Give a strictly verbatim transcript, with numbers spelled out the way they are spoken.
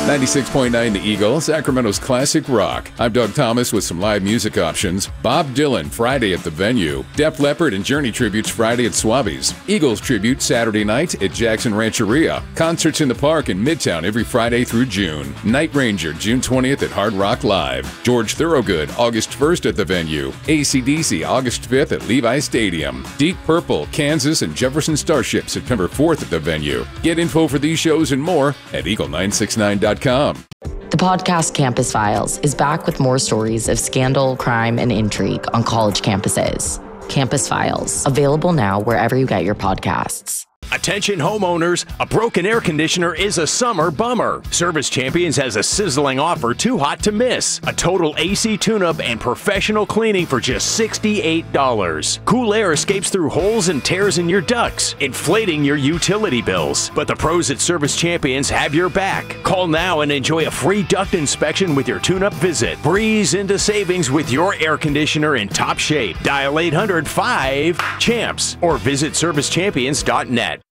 ninety-six point nine The Eagle, Sacramento's classic rock. I'm Doug Thomas with some live music options. Bob Dylan, Friday at the Venue. Def Leppard and Journey tributes Friday at Swabby's. Eagles tribute Saturday night at Jackson Rancheria. Concerts in the Park in Midtown every Friday through June. Night Ranger, June twentieth at Hard Rock Live. George Thorogood, August first at the Venue. A C D C, August fifth at Levi Stadium. Deep Purple, Kansas and Jefferson Starship, September fourth at the Venue. Get info for these shows and more at eagle nine six nine dot com. The podcast Campus Files is back with more stories of scandal, crime, and intrigue on college campuses. Campus Files, available now wherever you get your podcasts. Attention homeowners, a broken air conditioner is a summer bummer. Service Champions has a sizzling offer too hot to miss. A total A C tune-up and professional cleaning for just sixty-eight dollars. Cool air escapes through holes and tears in your ducts, inflating your utility bills. But the pros at Service Champions have your back. Call now and enjoy a free duct inspection with your tune-up visit. Breeze into savings with your air conditioner in top shape. Dial eight hundred five CHAMPS or visit service champions dot net.